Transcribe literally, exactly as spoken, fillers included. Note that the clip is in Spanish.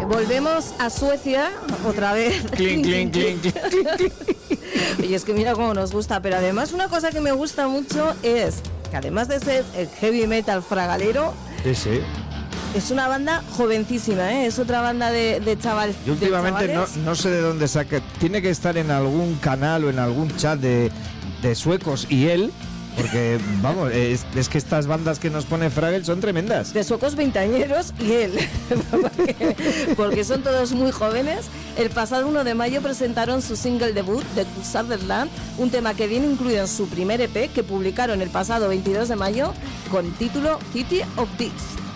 volvemos a Suecia otra vez. Clink, clink, clink, clink. Y es que mira cómo nos gusta, pero además una cosa que me gusta mucho es que además de ser el heavy metal fragalero, Sí, sí. es una banda jovencísima, ¿eh? Es otra banda de, de chaval. Yo últimamente de no, chavales. no sé de dónde saque. Tiene que estar en algún canal o en algún chat de, de suecos y él, porque vamos, es, es que estas bandas que nos pone Fraggle son tremendas. De suecos veinteañeros y él, porque, porque son todos muy jóvenes. El pasado uno de mayo presentaron su single debut, The Sutherland, un tema que viene incluido en su primer E P que publicaron el pasado veintidós de mayo con título City of Dicks.